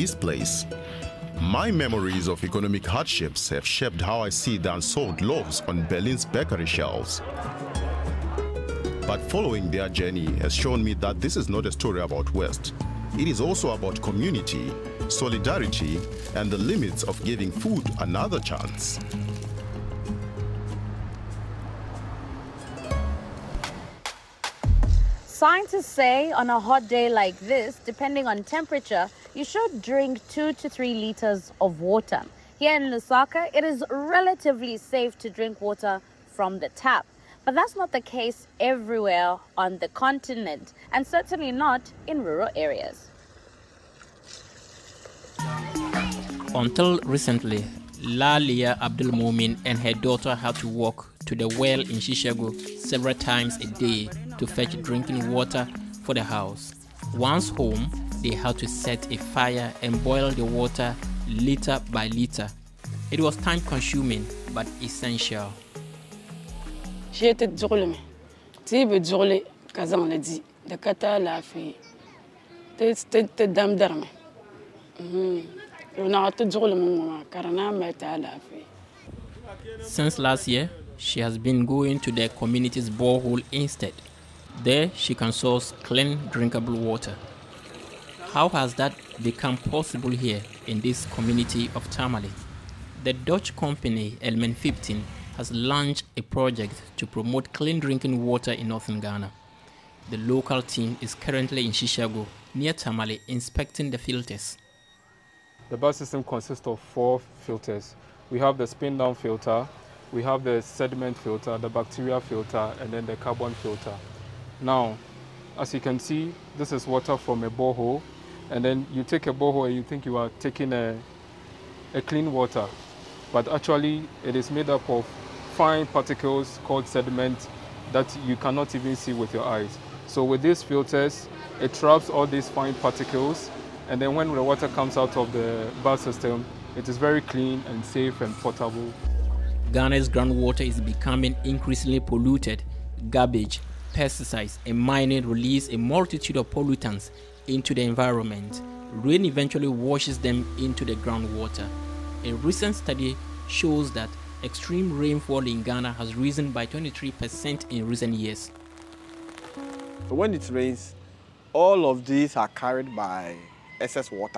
this place. My memories of economic hardships have shaped how I see the unsold loaves on Berlin's bakery shelves. But following their journey has shown me that this is not a story about waste. It is also about community, solidarity, and the limits of giving food another chance. Scientists say on a hot day like this, depending on temperature, you should drink 2 to 3 liters of water. Here in Lusaka, it is relatively safe to drink water from the tap. But that's not the case everywhere on the continent, and certainly not in rural areas. Until recently, Lalia Abdul Mumin and her daughter had to walk to the well in Shishago several times a day to fetch drinking water for the house. Once home, they had to set a fire and boil the water liter by liter. It was time-consuming but essential. Since last year, she has been going to the community's borehole instead. There, she can source clean, drinkable water. How has that become possible here in this community of Tamale? The Dutch company Element 15 has launched a project to promote clean drinking water in northern Ghana. The local team is currently in Shishago, near Tamale, inspecting the filters. The bus system consists of 4 filters. We have the spin-down filter, we have the sediment filter, the bacteria filter, and then the carbon filter. Now, as you can see, this is water from a borehole, and then you take a borehole and you think you are taking a clean water, but actually it is made up of fine particles called sediment that you cannot even see with your eyes. So with these filters, it traps all these fine particles, and then when the water comes out of the bus system, it is very clean and safe and potable. Ghana's groundwater is becoming increasingly polluted. Garbage, pesticides, and mining release a multitude of pollutants into the environment. Rain eventually washes them into the groundwater. A recent study shows that extreme rainfall in Ghana has risen by 23% in recent years. When it rains, all of these are carried by excess water,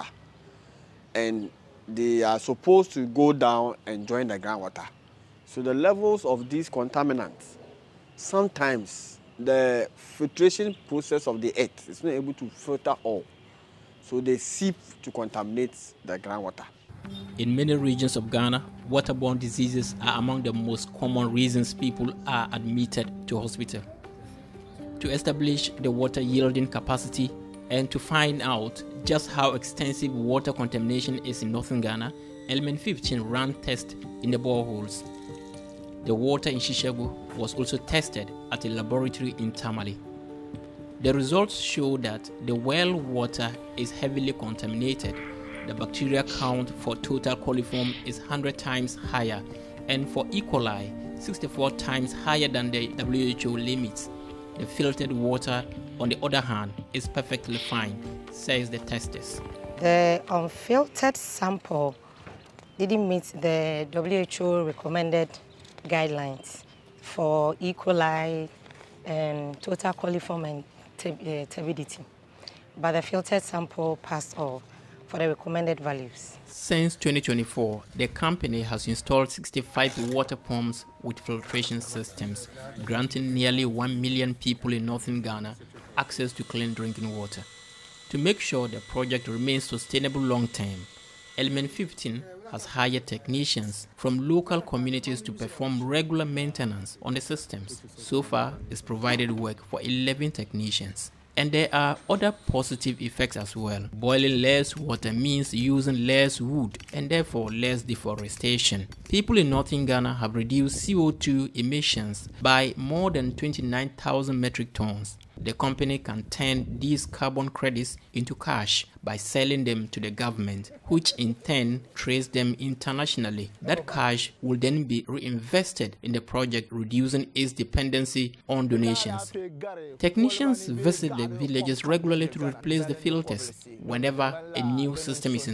and they are supposed to go down and join the groundwater. So the levels of these contaminants, sometimes the filtration process of the earth is not able to filter all. So they seep to contaminate the groundwater. In many regions of Ghana, waterborne diseases are among the most common reasons people are admitted to hospital. To establish the water yielding capacity and to find out just how extensive water contamination is in northern Ghana, Element 15 ran tests in the boreholes. The water in Shishago was also tested at a laboratory in Tamale. The results show that the well water is heavily contaminated. The bacteria count for total coliform is 100 times higher, and for E. coli, 64 times higher than the WHO limits. The filtered water, on the other hand, is perfectly fine, says the testers. The unfiltered sample didn't meet the WHO recommended guidelines for E. coli and total coliform and turbidity, but the filtered sample passed all for the recommended values. Since 2024, the company has installed 65 water pumps with filtration systems, granting nearly 1 million people in northern Ghana access to clean drinking water. To make sure the project remains sustainable long-term, Element 15 has hired technicians from local communities to perform regular maintenance on the systems. So far, it's provided work for 11 technicians. And there are other positive effects as well. Boiling less water means using less wood and therefore less deforestation. People in northern Ghana have reduced CO2 emissions by more than 29,000 metric tons. The company can turn these carbon credits into cash by selling them to the government, which in turn trades them internationally. That cash will then be reinvested in the project, reducing its dependency on donations. Technicians visit the villages regularly to replace the filters whenever a new system is